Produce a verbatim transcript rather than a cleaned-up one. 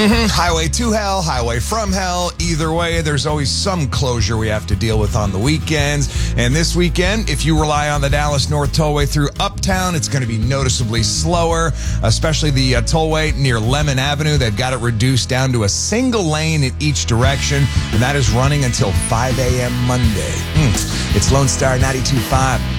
Mm-hmm. Highway to hell, highway from hell. Either way, there's always some closure we have to deal with on the weekends. And this weekend, if you rely on the Dallas North Tollway through Uptown, it's going to be noticeably slower, especially the uh, tollway near Lemon Avenue. They've got it reduced down to a single lane in each direction, and that is running until five a.m. Monday. Mm. It's Lone Star ninety-two point five.